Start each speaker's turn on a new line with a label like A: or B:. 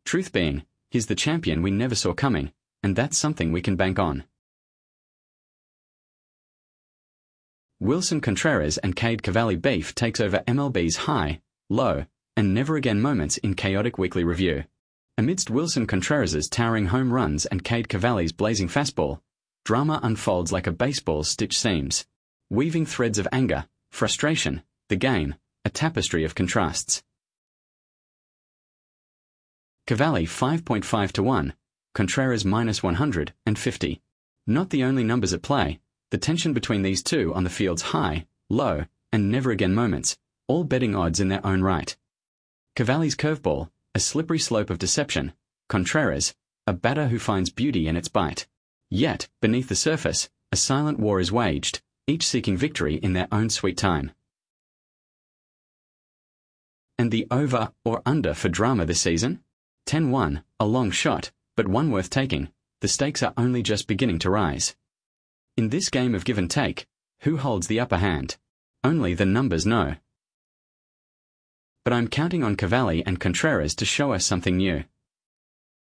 A: Truth being, he's the champion we never saw coming, and that's something we can bank on. Wilson Contreras and Cade Cavalli beef takes over MLB's high, low, and never again moments in chaotic weekly review. Amidst Wilson Contreras' towering home runs and Cade Cavalli's blazing fastball, drama unfolds like a baseball's stitched seams, weaving threads of anger, frustration, the game, a tapestry of contrasts. Cavalli 5.5 to 1, Contreras minus 150. Not the only numbers at play, the tension between these two on the field's high, low, and never again moments, all betting odds in their own right. Cavalli's curveball, a slippery slope of deception, Contreras, a batter who finds beauty in its bite. Yet, beneath the surface, a silent war is waged, each seeking victory in their own sweet time. And the over or under for drama this season? 10-1, a long shot, but one worth taking. The stakes are only just beginning to rise. In this game of give and take, who holds the upper hand? Only the numbers know. But I'm counting on Cavalli and Contreras to show us something new.